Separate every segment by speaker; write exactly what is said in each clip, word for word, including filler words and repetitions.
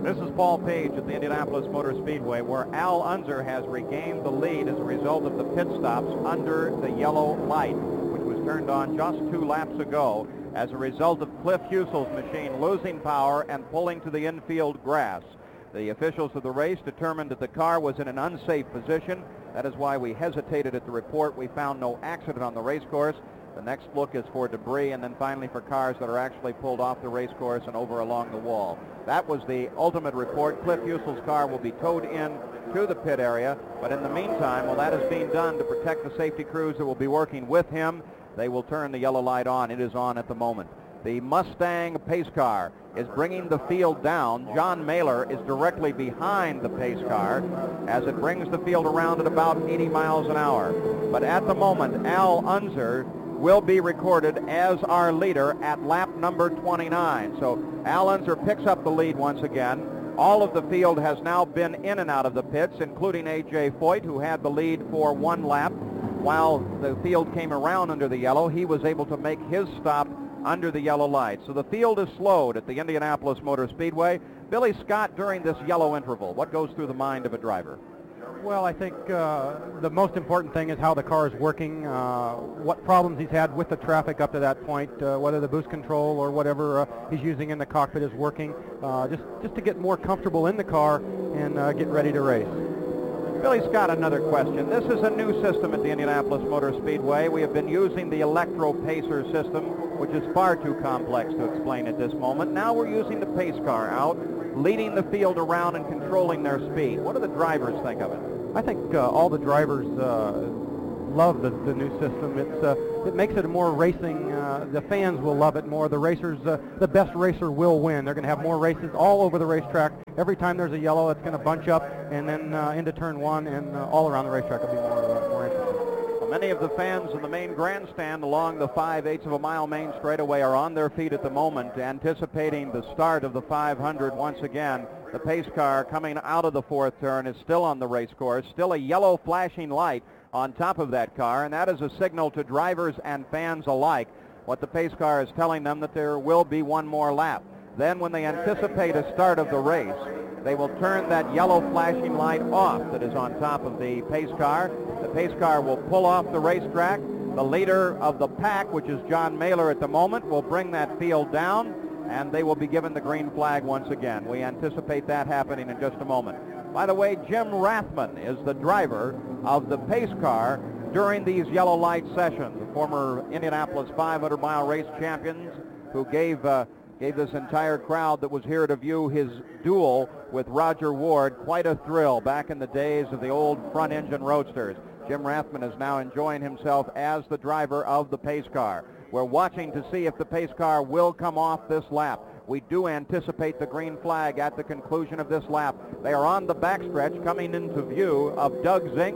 Speaker 1: This is Paul Page at the Indianapolis Motor Speedway, where Al Unser has regained the lead as a result of the pit stops under the yellow light, which was turned on just two laps ago as a result of Cliff Husel's machine losing power and pulling to the infield grass. The officials of the race determined that the car was in an unsafe position. That is why we hesitated at the report. We found no accident on the race course. The next look is for debris, and then finally for cars that are actually pulled off the race course and over along the wall. That was the ultimate report. Cliff Husel's car will be towed in to the pit area, but in the meantime, while that is being done to protect the safety crews that will be working with him, they will turn the yellow light on. It is on at the moment. The Mustang pace car is bringing the field down. John Mailer is directly behind the pace car as it brings the field around at about eighty miles an hour. But at the moment, Al Unser will be recorded as our leader at lap number twenty-nine. So Al Unser picks up the lead once again. All of the field has now been in and out of the pits, including A J Foyt, who had the lead for one lap. While the field came around under the yellow, he was able to make his stop under the yellow light. So the field is slowed at the Indianapolis Motor Speedway. Billy Scott, during this yellow interval, what goes through the mind of a driver?
Speaker 2: Well, I think uh, the most important thing is how the car is working, uh, what problems he's had with the traffic up to that point, uh, whether the boost control or whatever uh, he's using in the cockpit is working, uh, just, just to get more comfortable in the car and uh, get ready to race.
Speaker 1: Billy Scott, another question. This is a new system at the Indianapolis Motor Speedway. We have been using the Electro Pacer system, which is far too complex to explain at this moment. Now we're using the pace car out, leading the field around and controlling their speed. What do the drivers think of it?
Speaker 2: I think uh, all the drivers uh, love the, the new system. It's uh, it makes it more racing. Uh, the fans will love it more. The racers, uh, the best racer will win. They're going to have more races all over the racetrack. Every time there's a yellow, it's going to bunch up and then uh, into turn one, and uh, all around the racetrack will be more, uh, more interesting.
Speaker 1: Well, many of the fans in the main grandstand along the five-eighths of a mile main straightaway are on their feet at the moment, anticipating the start of the five hundred once again. The pace car coming out of the fourth turn is still on the race course, still a yellow flashing light on top of that car, and that is a signal to drivers and fans alike. What the pace car is telling them that there will be one more lap. Then when they anticipate a start of the race, they will turn that yellow flashing light off that is on top of the pace car. The pace car will pull off the racetrack. The leader of the pack, which is John Mailer at the moment, will bring that field down, and they will be given the green flag once again. We anticipate that happening in just a moment. By the way, Jim Rathman is the driver of the pace car during these yellow light sessions. The former Indianapolis five hundred mile race champions who gave uh, gave this entire crowd that was here to view his duel with Roger Ward quite a thrill back in the days of the old front-engine roadsters. Jim Rathman is now enjoying himself as the driver of the pace car. We're watching to see if the pace car will come off this lap. We do anticipate the green flag at the conclusion of this lap. They are on the backstretch coming into view of Doug Zink.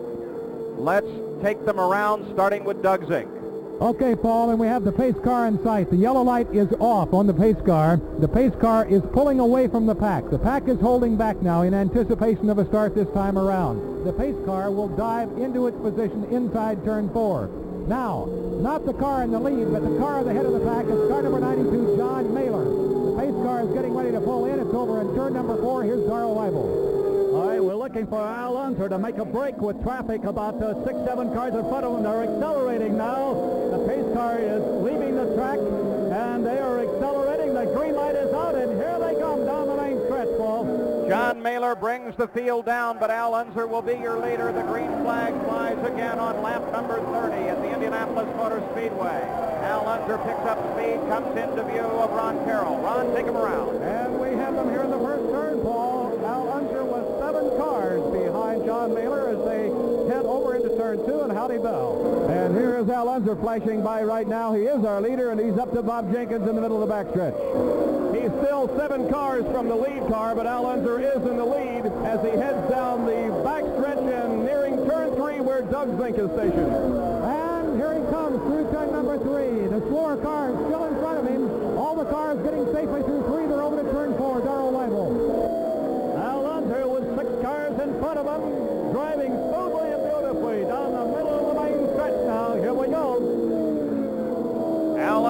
Speaker 1: Let's take them around, starting with Doug Zink.
Speaker 3: Okay, Paul, and we have the pace car in sight. The yellow light is off on the pace car. The pace car is pulling away from the pack. The pack is holding back now in anticipation of a start this time around. The pace car will dive into its position inside turn four. Now, not the car in the lead, but the car at the head of the pack is car number ninety-two, John Mailer. The pace car is getting ready to pull in. It's over in turn number four. Here's Darrell Weibel.
Speaker 4: All right, we're looking for Al Unser to make a break with traffic. About uh, six, seven cars in front of him. They're accelerating now. The pace car is leaving the track, and they are accelerating. The green light is out, and here they come down the main stretch, Paul.
Speaker 1: John Mailer brings the field down, but Al Unser will be your leader. The green flag flies again on lap number thirty at the Indianapolis Motor Speedway. Al Unser picks up speed, comes into view of Ron Carroll. Ron, take him around.
Speaker 4: And we have them here in the first turn, Paul. Al Unser was seven cars behind John Mailer as they head over into turn two, and Howdy Bell. And here is Al Unser flashing by right now. He is our leader, and he's up to Bob Jenkins in the middle of the backstretch. He's still seven cars from the lead car, but Al Unser is in the lead as he heads down the backstretch and nearing turn three where Doug Zink is stationed.
Speaker 3: And here he comes through turn number three. The slower car is still in front of him. All the cars getting safely through three. They're over to turn four. Darrell Weibel.
Speaker 4: Al Unser with six cars in front of him, driving smoothly and beautifully down the middle of the main stretch now. Here we go.
Speaker 1: Al Unser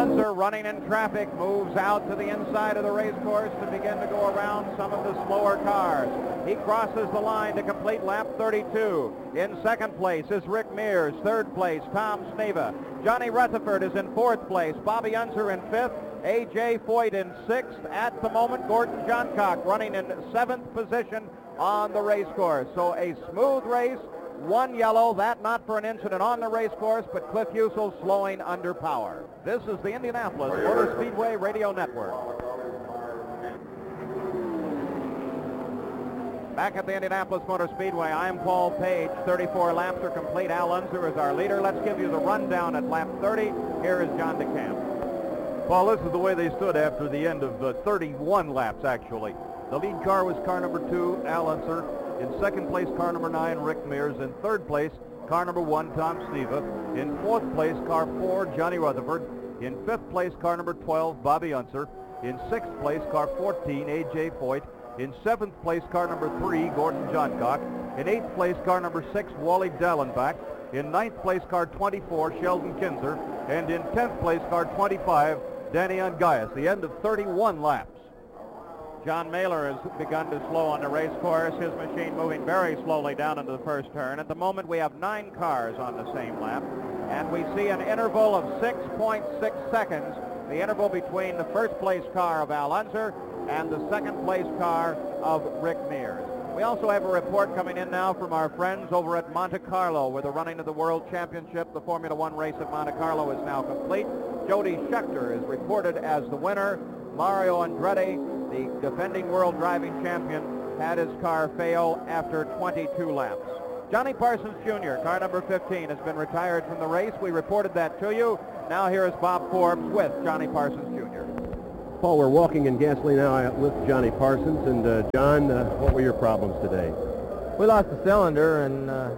Speaker 1: running in traffic, moves out to the inside of the race course to begin to go around some of the slower cars. He crosses the line to complete lap thirty-two. In second place is Rick Mears. Third place, Tom Sneva. Johnny Rutherford is in fourth place. Bobby Unser in fifth. A J Foyt in sixth. At the moment, Gordon Johncock running in seventh position on the race course. So a smooth race. One yellow, that not for an incident on the race course, but Cliff Usel slowing under power. This is the Indianapolis Motor Speedway Radio Network. Back at the Indianapolis Motor Speedway, I'm Paul Page. thirty-four laps are complete. Al Unser is our leader. Let's give you the rundown at lap thirty. Here is John DeCamp.
Speaker 5: Paul, this is the way they stood after the end of uh, thirty-one laps, actually. The lead car was car number two, Al Unser. In second place, car number nine, Rick Mears. In third place, car number one, Tom Sneva. In fourth place, car four, Johnny Rutherford. In fifth place, car number twelve, Bobby Unser. In sixth place, car fourteen, A J Foyt. In seventh place, car number three, Gordon Johncock. In eighth place, car number six, Wally Dallenbach. In ninth place, car twenty-four, Sheldon Kinzer. And in tenth place, car twenty-five, Danny Ungaius. The end of thirty-one laps.
Speaker 1: John Mailer has begun to slow on the race course, his machine moving very slowly down into the first turn. At the moment, we have nine cars on the same lap, and we see an interval of six point six seconds, the interval between the first place car of Al Unser and the second place car of Rick Mears. We also have a report coming in now from our friends over at Monte Carlo, where the running of the World Championship, the Formula One race at Monte Carlo, is now complete. Jody Scheckter is reported as the winner. Mario Andretti, the defending world driving champion, had his car fail after twenty-two laps. Johnny Parsons Junior, car number fifteen, has been retired from the race. We reported that to you. Now here is Bob Forbes with Johnny Parsons Junior
Speaker 6: Paul, we're walking in gasoline now with Johnny Parsons. And uh, John, uh, what were your problems today?
Speaker 7: We lost the cylinder, and uh,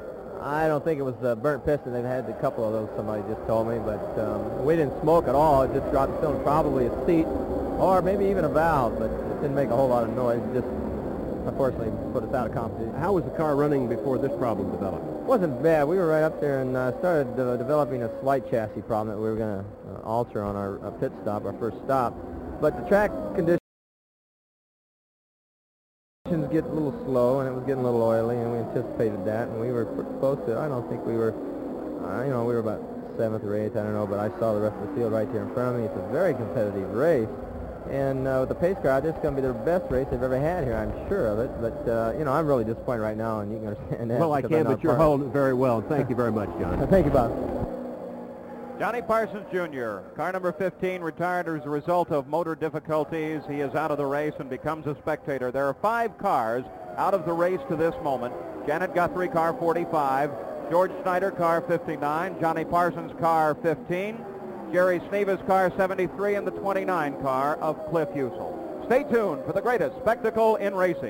Speaker 7: I don't think it was the burnt piston. They've had a couple of those, somebody just told me, but um, we didn't smoke at all. It just dropped the cylinder, probably a seat, or maybe even a valve, but it didn't make a whole lot of noise. It just, unfortunately, put us out of competition.
Speaker 6: How was the car running before this problem developed?
Speaker 7: It wasn't bad. We were right up there and uh, started uh, developing a slight chassis problem that we were going to uh, alter on our uh, pit stop, our first stop. But the track conditions get a little slow, and it was getting a little oily, and we anticipated that, and we were pretty close to it. I don't think we were, uh, you know, we were about seventh or eighth, I don't know, but I saw the rest of the field right here in front of me. It's a very competitive race. And uh, with the pace car, this is going to be the best race they've ever had here. I'm sure of it. But, uh, you know, I'm really disappointed right now, and you can understand that.
Speaker 6: Well, I can, but you're holding very well. Thank you very much, John.
Speaker 7: Thank you, Bob.
Speaker 1: Johnny Parsons Junior, car number fifteen, retired as a result of motor difficulties. He is out of the race and becomes a spectator. There are five cars out of the race to this moment. Janet Guthrie, car forty-five. George Schneider, car fifty-nine. Johnny Parsons, car fifteen. Jerry Sneva's car seventy-three, and the twenty-nine car of Cliff Usel. Stay tuned for the greatest spectacle in racing.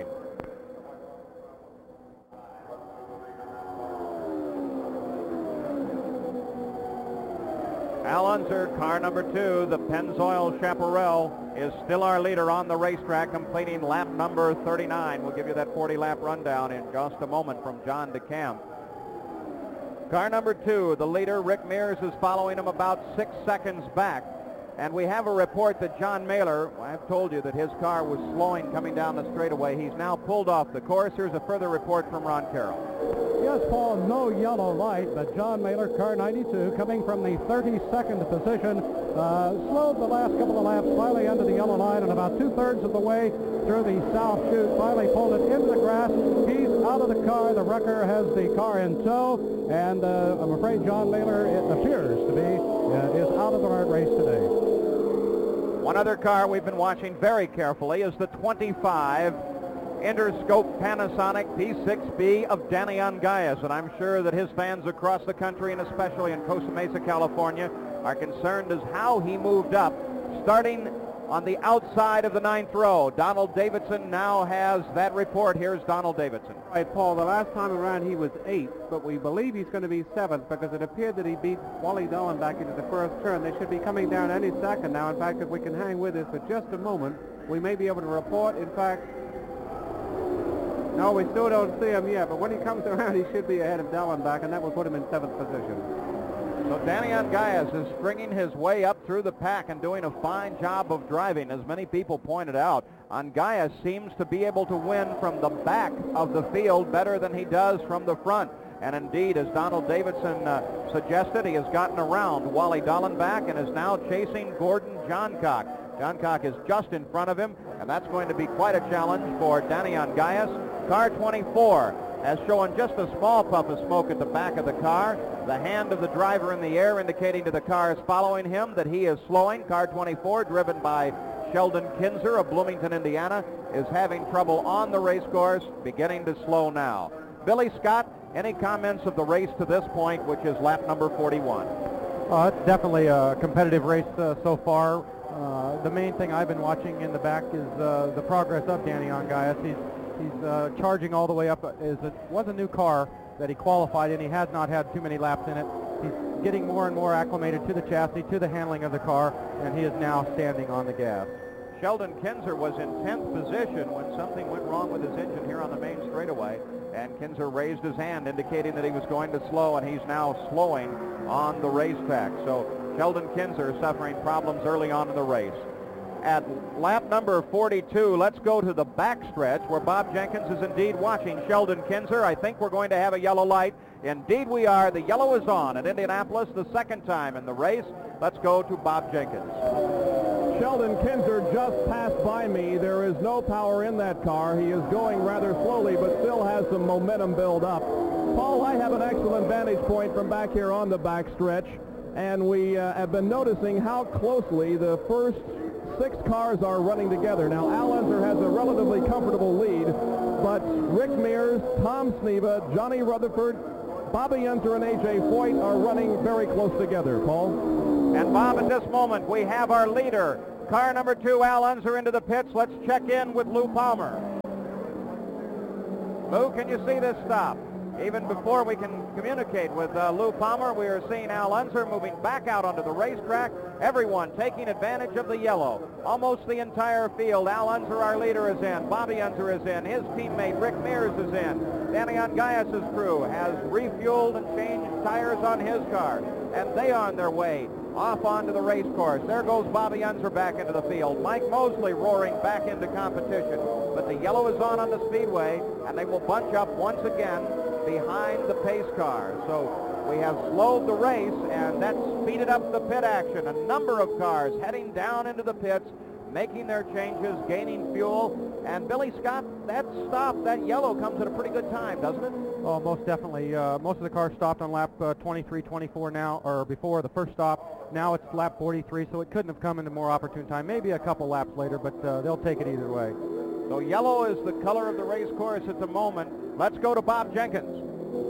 Speaker 1: Al Unser, car number two, the Pennzoil Chaparral, is still our leader on the racetrack, completing lap number thirty-nine. We'll give you that forty lap rundown in just a moment from John DeCamp. Car number two, the leader, Rick Mears, is following him about six seconds back. And we have a report that John Mailer, I've told you that his car was slowing coming down the straightaway. He's now pulled off the course. Here's a further report from Ron Carroll.
Speaker 4: Yes, Paul, no yellow light, but John Mailer, car ninety-two, coming from the thirty-second position, uh, slowed the last couple of laps, finally under the yellow line, and about two-thirds of the way through the south chute, finally pulled it into the grass. He's out of the car. The wrecker has the car in tow, and uh, I'm afraid John Mailer, it appears to be, uh, is out of the race today.
Speaker 1: One other car we've been watching very carefully is the twenty-five Interscope Panasonic P six B of Danny Ungaius, and I'm sure that his fans across the country, and especially in Costa Mesa, California, are concerned as how he moved up, starting on the outside of the ninth row. Donald Davidson now has that report. Here's Donald Davidson.
Speaker 8: All right, Paul, the last time around he was eighth, but we believe he's going to be seventh because it appeared that he beat Wally Dallenbach into the first turn. They should be coming down any second now. In fact, if we can hang with this for just a moment, we may be able to report. In fact, no, we still don't see him yet, but when he comes around, he should be ahead of Dallenbach, and that will put him in seventh position.
Speaker 1: So Danny Ongayas is stringing his way up through the pack and doing a fine job of driving. As many people pointed out, Ongayas seems to be able to win from the back of the field better than he does from the front. And indeed, as Donald Davidson uh, suggested, he has gotten around Wally Dallenbach and is now chasing Gordon Johncock. Johncock is just in front of him, and that's going to be quite a challenge for Danny Ongayas. Car twenty-four has shown just a small puff of smoke at the back of the car. The hand of the driver in the air indicating to the cars following him that he is slowing. Car twenty-four, driven by Sheldon Kinzer of Bloomington, Indiana, is having trouble on the race course, beginning to slow now. Billy Scott, any comments of the race to this point, which is lap number forty-one?
Speaker 2: Uh, it's definitely a competitive race uh, so far. Uh, the main thing I've been watching in the back is uh, the progress of Danny Ongayas. He's, he's uh, charging all the way up. It was a new car that he qualified in. He has not had too many laps in it. He's getting more and more acclimated to the chassis, to the handling of the car, and he is now standing on the gas.
Speaker 1: Sheldon Kinzer was in tenth position when something went wrong with his engine here on the main straightaway, and Kinzer raised his hand indicating that he was going to slow, and he's now slowing on the racetrack. So Sheldon Kinzer suffering problems early on in the race. At lap number forty-two, let's go to the backstretch where Bob Jenkins is indeed watching Sheldon Kinzer. I think we're going to have a yellow light. Indeed we are. The yellow is on at Indianapolis the second time in the race. Let's go to Bob Jenkins.
Speaker 4: Sheldon Kinzer just passed by me. There is no power in that car. He is going rather slowly, but still has some momentum build up. Paul, I have an excellent vantage point from back here on the backstretch, and we uh, have been noticing how closely the first six cars are running together. Now, Al Unser has a relatively comfortable lead, but Rick Mears, Tom Sneva, Johnny Rutherford, Bobby Unser, and A J Foyt are running very close together, Paul.
Speaker 1: And Bob, at this moment, we have our leader. Car number two, Al Unser, into the pits. Let's check in with Lou Palmer. Lou, can you see this stop? Even before we can communicate with uh, Lou Palmer, we are seeing Al Unser moving back out onto the racetrack. Everyone taking advantage of the yellow. Almost the entire field. Al Unser, our leader, is in. Bobby Unser is in. His teammate Rick Mears is in. Danny Ongayas' crew has refueled and changed tires on his car. And they are on their way off onto the race course. There goes Bobby Unser back into the field. Mike Mosley roaring back into competition. But the yellow is on on the speedway, and they will bunch up once again behind the pace car. So we have slowed the race, and that speeded up the pit action. A number of cars heading down into the pits, making their changes, gaining fuel. And Billy Scott, that stop, that yellow comes at a pretty good time, doesn't it?
Speaker 2: Oh, most definitely. Uh, most of the cars stopped on lap uh, twenty-three, twenty-four now, or before the first stop. Now it's lap forty-three, so it couldn't have come in a more opportune time. Maybe a couple laps later, but uh, they'll take it either way.
Speaker 1: So yellow is the color of the race course at the moment. Let's go to Bob Jenkins.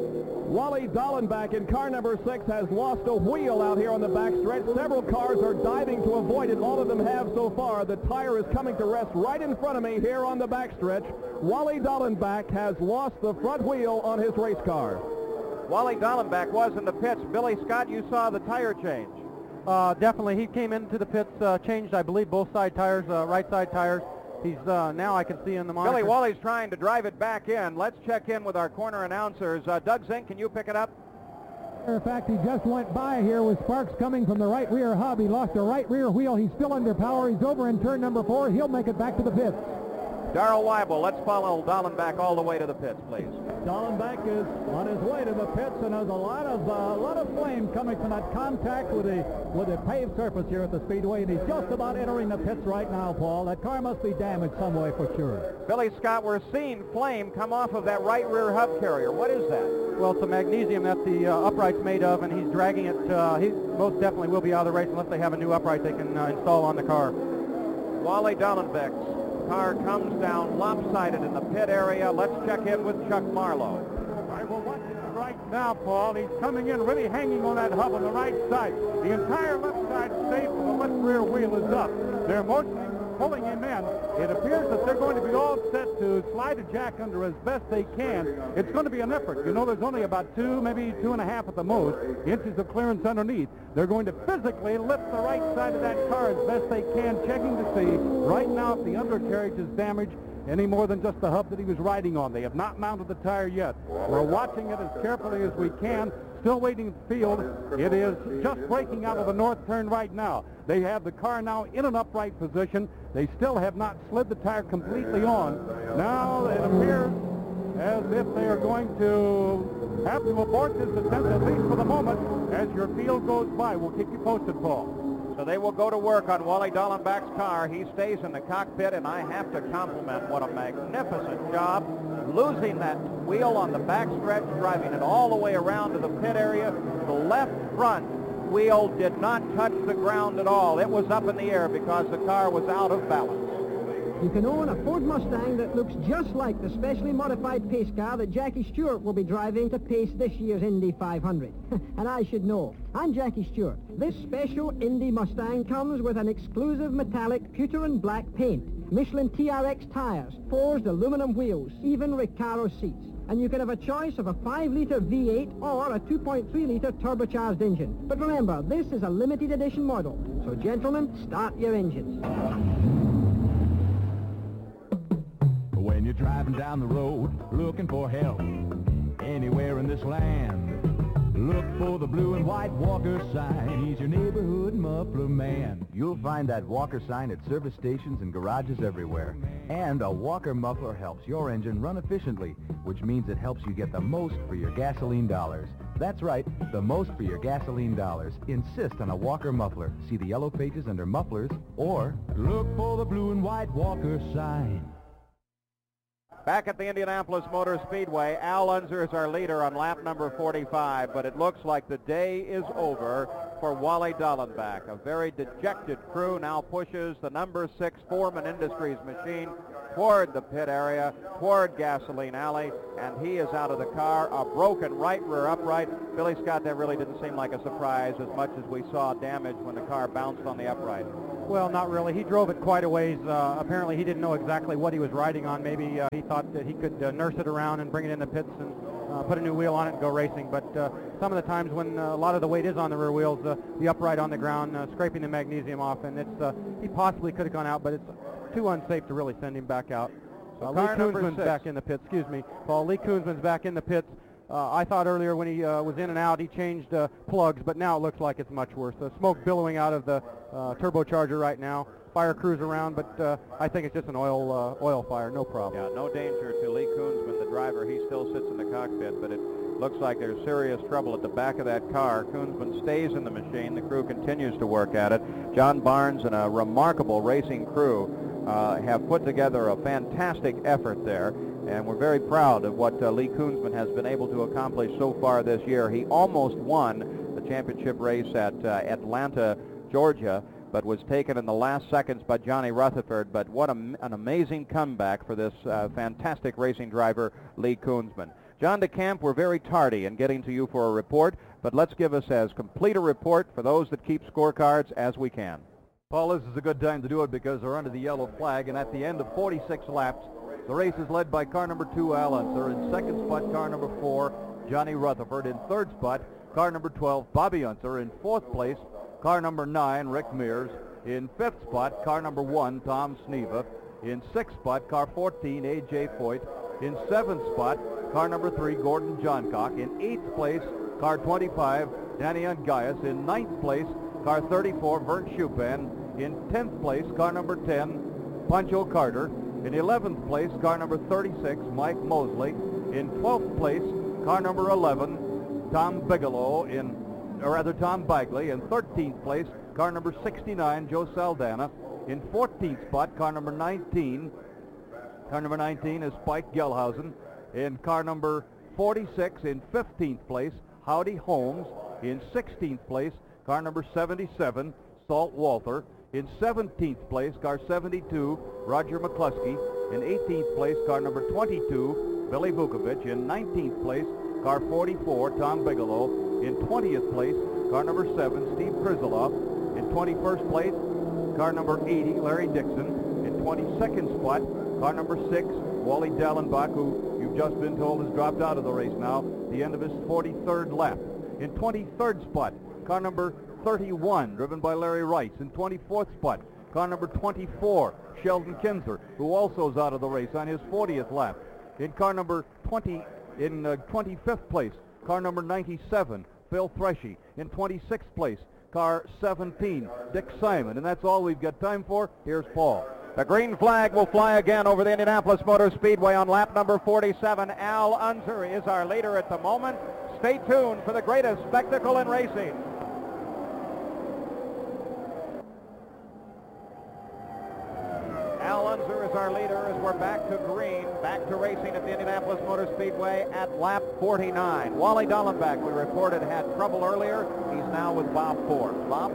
Speaker 4: Wally Dallenbach in car number six has lost a wheel out here on the backstretch. Several cars are diving to avoid it. All of them have so far. The tire is coming to rest right in front of me here on the backstretch. Wally Dallenbach has lost the front wheel on his race car.
Speaker 1: Wally Dallenbach was in the pits. Billy Scott, you saw the tire change.
Speaker 2: Uh, definitely. He came into the pits, uh, changed, I believe, both side tires, uh, right side tires. He's uh, now I can see in the monitor.
Speaker 1: Billy Wally's trying to drive it back in. Let's check in with our corner announcers. Uh, Doug Zink, can you pick it up?
Speaker 3: In fact, he just went by here with sparks coming from the right rear hub. He lost a right rear wheel. He's still under power. He's over in turn number four. He'll make it back to the pits.
Speaker 1: Darrell Weibel, let's follow Dallenbach all the way to the pits, please.
Speaker 4: Dallenbach is on his way to the pits, and there's a lot of uh, lot of flame coming from that contact with the with the paved surface here at the speedway, and he's just about entering the pits right now, Paul. That car must be damaged some way for sure.
Speaker 1: Billy Scott, we're seeing flame come off of that right rear hub carrier. What is that?
Speaker 2: Well, it's the magnesium that the uh, upright's made of, and he's dragging it. Uh, he most definitely will be out of the race unless they have a new upright they can uh, install on the car.
Speaker 1: Wally Dallenbach's car comes down lopsided in the pit area. Let's check in with Chuck Marlowe.
Speaker 8: I will watch it right now, Paul. He's coming in really hanging on that hub on the right side. The entire left side safe, and the left rear wheel is up. They're mostly pulling him in. It appears that they're going to be all set to slide a jack under as best they can. It's going to be an effort. You know, there's only about two, maybe two and a half at the most, inches of clearance underneath. They're going to physically lift the right side of that car as best they can, checking to see right now if the undercarriage is damaged any more than just the hub that he was riding on. They have not mounted the tire yet. We're watching it as carefully as we can.
Speaker 3: still waiting in the field. It is just breaking out of the north turn right now. They have the car now in an upright position. They still have not slid the tire completely on. Now it appears as if they are going to have to abort this attempt, at least for the moment, as your field goes by. We'll keep you posted, Paul.
Speaker 1: So they will go to work on Wally Dallenbach's car. He stays in the cockpit, and I have to compliment what a magnificent job losing that wheel on the backstretch, driving it all the way around to the pit area. The left front wheel did not touch the ground at all. It was up in the air because the car was out of balance.
Speaker 9: You can own a Ford Mustang that looks just like the specially modified pace car that Jackie Stewart will be driving to pace this year's Indy five hundred. And I should know. I'm Jackie Stewart. This special Indy Mustang comes with an exclusive metallic pewter and black paint, Michelin T R X tires, forged aluminum wheels, even Recaro seats. And you can have a choice of a five litre V eight or a two point three litre turbocharged engine. But remember, this is a limited edition model. So gentlemen, start your engines.
Speaker 10: When you're driving down the road looking for help anywhere in this land, look for the blue and white Walker sign. He's your neighborhood muffler man.
Speaker 11: You'll find that Walker sign at service stations and garages everywhere. And a Walker muffler helps your engine run efficiently, which means it helps you get the most for your gasoline dollars. That's right, the most for your gasoline dollars. Insist on a Walker muffler. See the yellow pages under mufflers, or
Speaker 10: look for the blue and white Walker sign.
Speaker 1: Back at the Indianapolis Motor Speedway, Al Unser is our leader on lap number forty-five, but it looks like the day is over for Wally Dallenbach. A very dejected crew now pushes the number six Foreman Industries machine toward the pit area, toward Gasoline Alley, and he is out of the car, a broken right rear upright. Billy Scott, that really didn't seem like a surprise as much as we saw damage when the car bounced on the upright.
Speaker 2: Well, not really. He drove it quite a ways. Uh, apparently, he didn't know exactly what he was riding on. Maybe uh, he thought that he could uh, nurse it around and bring it in the pits and uh, put a new wheel on it and go racing. But uh, some of the times when uh, a lot of the weight is on the rear wheels, uh, the upright on the ground, uh, scraping the magnesium off, and it's uh, he possibly could have gone out, but it's too unsafe to really send him back out. Uh, Lee Koonsman's back in the pits. Excuse me, Paul. Lee Koonsman's back in the pits. Uh, I thought earlier when he uh, was in and out, he changed uh, plugs, but now it looks like it's much worse. The smoke billowing out of the uh, turbocharger right now. Fire crews around, but uh, I think it's just an oil uh, oil fire, no problem.
Speaker 1: Yeah, no danger to Lee Koonsman, the driver. He still sits in the cockpit, but it looks like there's serious trouble at the back of that car. Koonsman stays in the machine. The crew continues to work at it. John Barnes and a remarkable racing crew uh, have put together a fantastic effort there. And we're very proud of what uh, Lee Koonsman has been able to accomplish so far this year. He almost won the championship race at uh, Atlanta, Georgia, but was taken in the last seconds by Johnny Rutherford. But what a, an amazing comeback for this uh, fantastic racing driver, Lee Koonsman. John DeCamp, we're very tardy in getting to you for a report, but let's give us as complete a report for those that keep scorecards as we can.
Speaker 5: Paul, this is a good time to do it because they're under the yellow flag, and at the end of forty-six laps, the race is led by car number two, Al Unser. In second spot, car number four, Johnny Rutherford. In third spot, car number twelve, Bobby Unser. In fourth place, car number nine, Rick Mears. In fifth spot, car number one, Tom Sneva. In sixth spot, car fourteen, A J Foyt. In seventh spot, car number three, Gordon Johncock. In eighth place, car twenty-five, Danny Ungaius. In ninth place, car thirty-four, Vern Schupan. In tenth place, car number ten, Pancho Carter. In eleventh place, car number thirty-six, Mike Mosley. In twelfth place, car number eleven, Tom Bigelow, in, or rather Tom Bagley. In thirteenth place, car number sixty-nine, Joe Saldana. In fourteenth spot, car number nineteen, car number nineteen is Spike Gelhausen. In car number forty-six, in fifteenth place, Howdy Holmes. In sixteenth place, car number seventy-seven, Salt Walther. In seventeenth place, car seventy-two, Roger McCluskey. In eighteenth place, car number twenty-two, Billy Vukovich. In nineteenth place, car forty-four, Tom Bigelow. In twentieth place, car number seven, Steve Krizeloff. In twenty-first place, car number eighty, Larry Dixon. In twenty-second spot, car number six, Wally Dallenbach, who you've just been told has dropped out of the race now, the end of his forty-third lap. In twenty-third spot, car number thirty-one, driven by Larry Rice. In twenty-fourth spot, car number twenty-four, Sheldon Kinzer, who also is out of the race on his fortieth lap. In car number twenty, in uh, twenty-fifth place, car number ninety-seven, Phil Threshy. In twenty-sixth place, car seventeen, Dick Simon. And that's all we've got time for. Here's Paul.
Speaker 1: The green flag will fly again over the Indianapolis Motor Speedway on lap number forty-seven. Al Unser is our leader at the moment. Stay tuned for the greatest spectacle in racing. Al Unser is our leader as we're back to green, back to racing at the Indianapolis Motor Speedway at lap forty-nine. Wally Dallenbach, we reported, had trouble earlier. He's now with Bob Forbes. Bob?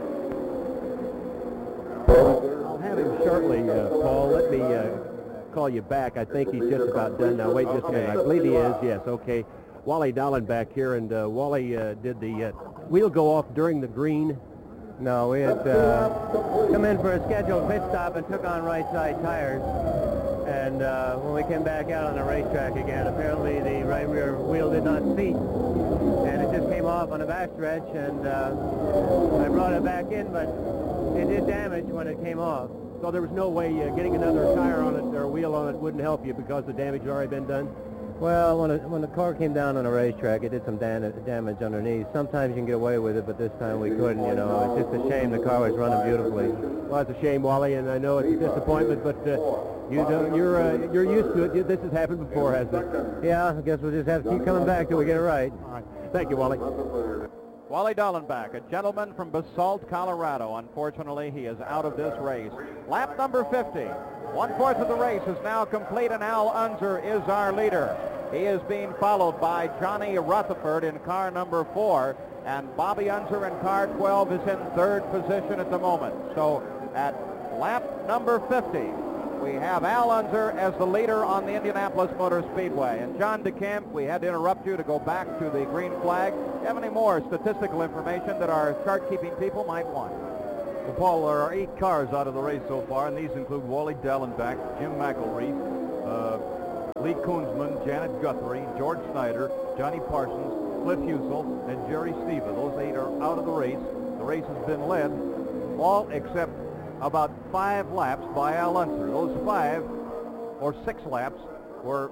Speaker 6: I'll have him shortly, uh, Paul. Let me uh, call you back. I think he's just about done now. Wait just a minute. I believe he is, yes, okay. Wally Dallenbach here, and uh, Wally, uh, did the uh, wheel go off during the green?
Speaker 7: No, we had uh, come in for a scheduled pit stop and took on right side tires. And uh, when we came back out on the racetrack again, apparently the right rear wheel did not seat. And it just came off on the backstretch, and uh, I brought it back in, but it did damage when it came off.
Speaker 6: So there was no way uh, getting another tire on it or wheel on it wouldn't help you because the damage had already been done?
Speaker 7: Well, when, it, when the car came down on the racetrack, it did some dan damage underneath. Sometimes you can get away with it, but this time we couldn't, you know. It's just a shame. The car was running beautifully.
Speaker 6: Well, it's a shame, Wally, and I know it's a disappointment, but uh, you don't, you're, uh, you're used to it. You, this has happened before, hasn't it?
Speaker 7: Yeah, I guess we'll just have to keep coming back till we get it right.
Speaker 6: All right. Thank you, Wally.
Speaker 1: Wally Dallenbach, a gentleman from Basalt, Colorado. Unfortunately, he is out of this race. Lap number fifty. One-fourth of the race is now complete, and Al Unser is our leader. He is being followed by Johnny Rutherford in car number four, and Bobby Unser in car twelve is in third position at the moment. So at lap number fifty, we have Al Unser as the leader on the Indianapolis Motor Speedway. And John DeCamp, we had to interrupt you to go back to the green flag. Do you have any more statistical information that our chart-keeping people might want?
Speaker 5: Well, Paul, there are eight cars out of the race so far, and these include Wally Dallenbach, Jim McElreath, uh, Lee Koonsman, Janet Guthrie, George Snyder, Johnny Parsons, Cliff Husel, and Jerry Steva. Those eight are out of the race. The race has been led, all except about five laps by Al Unser. Those five or six laps were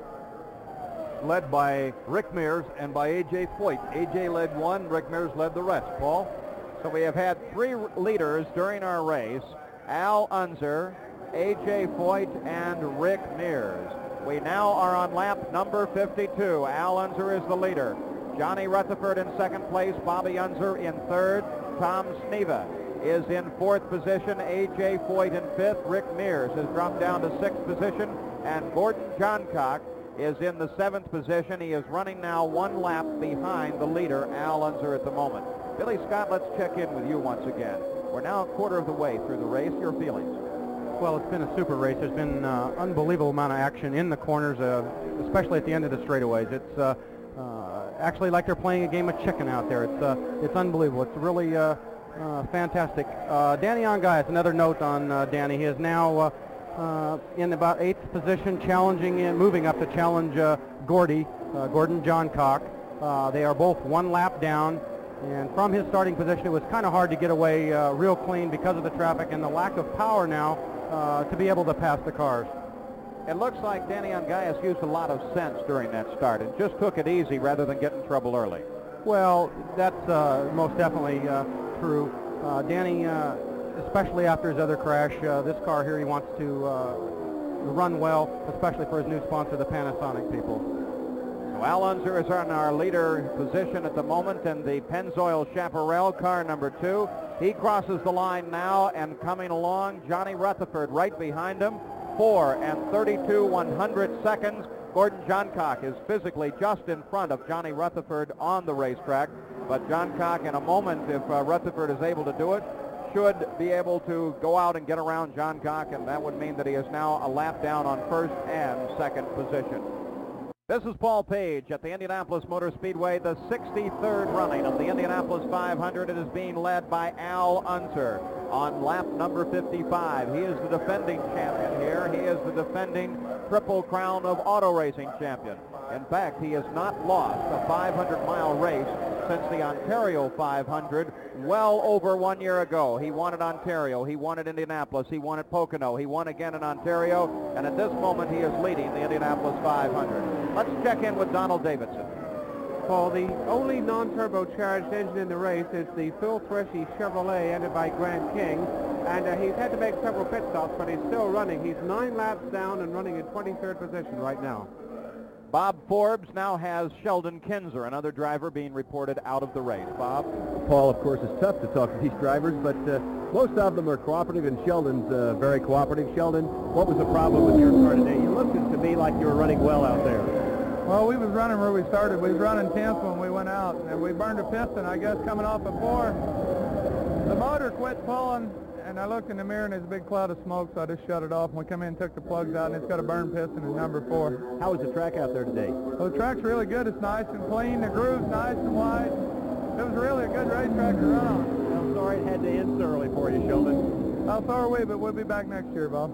Speaker 5: led by Rick Mears and by A J Foyt. A J led one, Rick Mears led the rest. Paul?
Speaker 1: So we have had three leaders during our race, Al Unser, A J Foyt, and Rick Mears. We now are on lap number fifty-two. Al Unser is the leader. Johnny Rutherford in second place, Bobby Unser in third, Tom Sneva is in fourth position, A J Foyt in fifth, Rick Mears has dropped down to sixth position, and Gordon Johncock is in the seventh position. He is running now one lap behind the leader, Al Unser, at the moment. Billy Scott, let's check in with you once again. We're now a quarter of the way through the race. Your feelings?
Speaker 2: Well, it's been a super race. There's been an uh, unbelievable amount of action in the corners, uh, especially at the end of the straightaways. It's uh, uh, actually like they're playing a game of chicken out there. It's uh, it's unbelievable. It's really uh, uh, fantastic. Uh, Danny Ongais, another note on uh, Danny. He is now uh, uh, in about eighth position, challenging and moving up to challenge uh, Gordy, uh, Gordon Johncock. Uh, they are both one lap down. And from his starting position, it was kind of hard to get away uh, real clean because of the traffic and the lack of power now uh, to be able to pass the cars.
Speaker 1: It looks like Danny Ongais used a lot of sense during that start and just took it easy rather than get in trouble early.
Speaker 2: Well, that's uh, most definitely uh, true. Uh, Danny, uh, especially after his other crash, uh, this car here he wants to uh, run well, especially for his new sponsor, the Panasonic people.
Speaker 1: Al Unser is on our leader position at the moment in the Pennzoil Chaparral, car number two. He crosses the line now, and coming along, Johnny Rutherford right behind him. Four and thirty-two one hundred seconds. Gordon Johncock is physically just in front of Johnny Rutherford on the racetrack. But Johncock, in a moment, if uh, Rutherford is able to do it, should be able to go out and get around Johncock, and that would mean that he is now a lap down on first and second position. This is Paul Page at the Indianapolis Motor Speedway, the sixty-third running of the Indianapolis five hundred. It is being led by Al Unser on lap number fifty-five. He is the defending champion here. He is the defending Triple Crown of Auto Racing champion. In fact, he has not lost a five hundred mile race since the Ontario five hundred well over one year ago. He won at Ontario, he won at Indianapolis, he won at Pocono, he won again in Ontario, and at this moment he is leading the Indianapolis five hundred. Let's check in with Donald Davidson.
Speaker 8: Paul. The only non-turbocharged engine in the race is the Phil Threshy Chevrolet entered by Grant King, and uh, he's had to make several pit stops, but he's still running. He's nine laps down and running in twenty-third position right now.
Speaker 1: Bob Forbes now has Sheldon Kinzer, another driver being reported out of the race. Bob?
Speaker 6: Paul, of course, it's tough to talk to these drivers, but uh, most of them are cooperative, and Sheldon's uh, very cooperative. Sheldon, what was the problem with your car today? You looked to me like you were running well out there.
Speaker 12: Well, we was running where we started. We was running tenth when we went out, and we burned a piston, I guess, coming off of four. The motor quit pulling, and I looked in the mirror, and there's a big cloud of smoke, so I just shut it off. And we come in and took the plugs out, and it's got a burn piston in number four.
Speaker 6: How was the track out there today?
Speaker 12: Well, the track's really good. It's nice and clean. The groove's nice and wide. It was really a good racetrack to run on.
Speaker 6: I'm sorry it had to end so early for you, Sheldon.
Speaker 12: How far away, but we'll be back next year, Bob.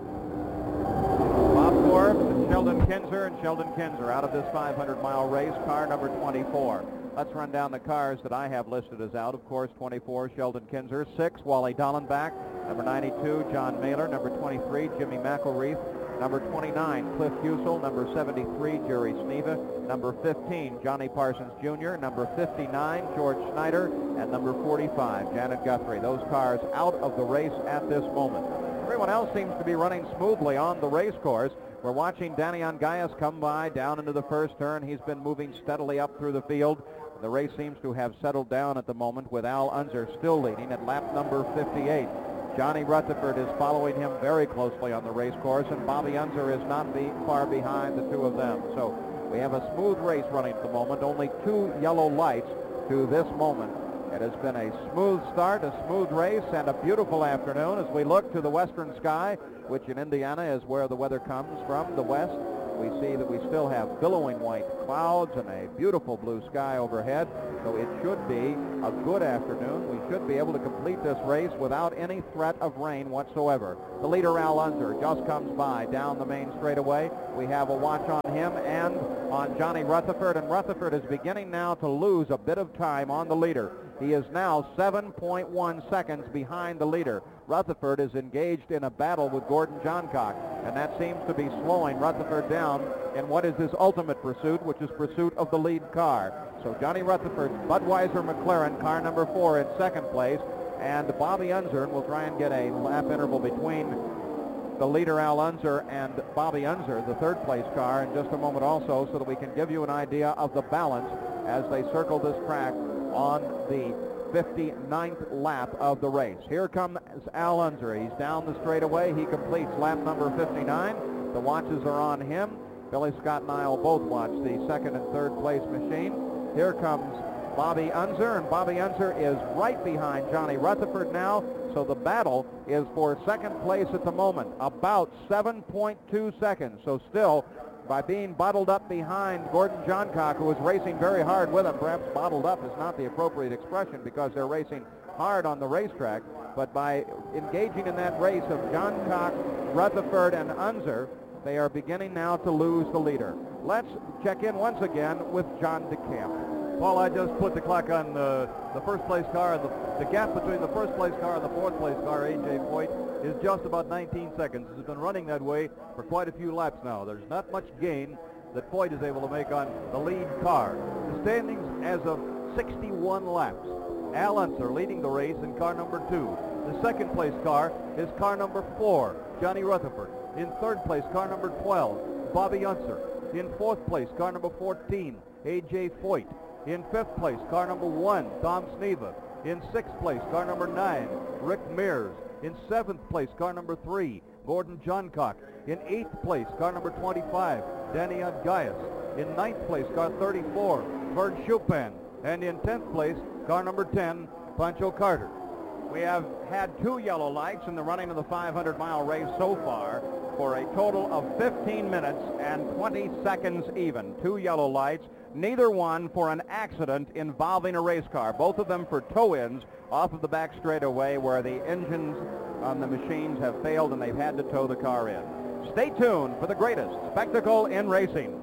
Speaker 1: Bob Forbes and Sheldon Kinzer, and Sheldon Kinzer out of this five hundred mile race, car number twenty-four. Let's run down the cars that I have listed as out. Of course, twenty-four, Sheldon Kinzer. six, Wally Dallenbach. Number ninety-two, John Mailer. Number twenty-three, Jimmy McElreath. Number twenty-nine, Cliff Husel. Number seventy-three, Jerry Sneva. Number fifteen, Johnny Parsons Junior Number fifty-nine, George Schneider. And number forty-five, Janet Guthrie. Those cars out of the race at this moment. Everyone else seems to be running smoothly on the race course. We're watching Danny Ongaias come by down into the first turn. He's been moving steadily up through the field. The race seems to have settled down at the moment with Al Unser still leading at lap number fifty-eight. Johnny Rutherford is following him very closely on the race course, and Bobby Unser is not be far behind the two of them. So we have a smooth race running at the moment. Only two yellow lights to this moment. It has been a smooth start, a smooth race, and a beautiful afternoon as we look to the western sky, which in Indiana is where the weather comes from, the west. We see that we still have billowing white clouds and a beautiful blue sky overhead, so it should be a good afternoon. We should be able to complete this race without any threat of rain whatsoever. The leader, Al Unser, just comes by down the main straightaway. We have a watch on him and on Johnny Rutherford, and Rutherford is beginning now to lose a bit of time on the leader. He is now seven point one seconds behind the leader. Rutherford is engaged in a battle with Gordon Johncock, and that seems to be slowing Rutherford down in what is his ultimate pursuit, which is pursuit of the lead car. So Johnny Rutherford, Budweiser McLaren, car number four in second place, and Bobby Unser will try and get a lap interval between the leader Al Unser and Bobby Unser, the third place car, in just a moment also, so that we can give you an idea of the balance as they circle this track on the fifty-ninth lap of the race. Here comes Al Unser. He's down the straightaway. He completes lap number fifty-nine. The watches are on him. Billy Scott and I will both watch the second and third place machine. Here comes Bobby Unser, and Bobby Unser is right behind Johnny Rutherford now, so the battle is for second place at the moment, about seven point two seconds. So still, by being bottled up behind Gordon Johncock, who is racing very hard with him. Perhaps bottled up is not the appropriate expression because they're racing hard on the racetrack, but by engaging in that race of Johncock, Rutherford, and Unser, they are beginning now to lose the leader. Let's check in once again with John DeCamp.
Speaker 5: Paul, I just put the clock on uh, the first place car. The, the gap between the first place car and the fourth place car, A J Foyt, is just about nineteen seconds. It's been running that way for quite a few laps now. There's not much gain that Foyt is able to make on the lead car. The standings as of sixty-one laps. Al Unser leading the race in car number two. The second place car is car number four, Johnny Rutherford. In third place, car number twelve, Bobby Unser. In fourth place, car number fourteen, A J Foyt. In fifth place, car number one, Tom Sneva. In sixth place, car number nine, Rick Mears. In seventh place, car number three, Gordon Johncock. In eighth place, car number twenty-five, Danny Ongaias. In ninth place, car thirty-four, Vern Chupin. And in tenth place, car number ten, Pancho Carter.
Speaker 1: We have had two yellow lights in the running of the five hundred mile race so far for a total of fifteen minutes and twenty seconds even. Two yellow lights, neither one for an accident involving a race car. Both of them for tow-ins off of the back straightaway where the engines on the machines have failed and they've had to tow the car in. Stay tuned for the greatest spectacle in racing.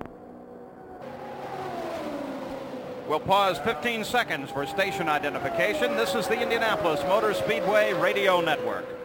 Speaker 1: We'll pause fifteen seconds for station identification. This is the Indianapolis Motor Speedway Radio Network.